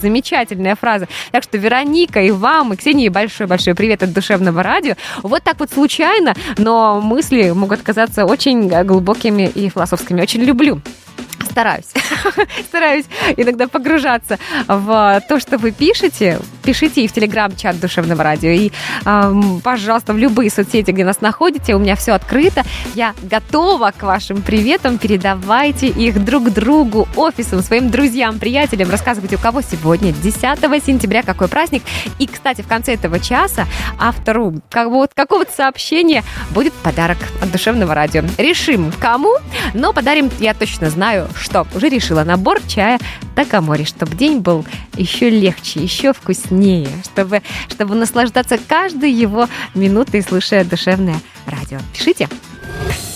Замечательная фраза. Так что, Вероника, и вам, и Ксении большой-большой привет от Душевного радио. Вот так вот случайно, но мысли могут казаться очень глубокими и философскими. Очень люблю. Стараюсь иногда погружаться в то, что вы пишете. Пишите и в телеграм-чат Душевного радио, и, пожалуйста, в любые соцсети, где нас находите, у меня все открыто. Я готова к вашим приветам. Передавайте их друг другу, офисам, своим друзьям, приятелям. Рассказывайте, у кого сегодня, 10 сентября, какой праздник. И, кстати, в конце этого часа автору какого-то сообщения будет подарок от Душевного радио. Решим, кому, но подарим, я точно знаю, что уже решила: набор чая Такамори, чтобы день был еще легче, еще вкуснее, чтобы наслаждаться каждой его минутой, слушая Душевное радио. Пишите.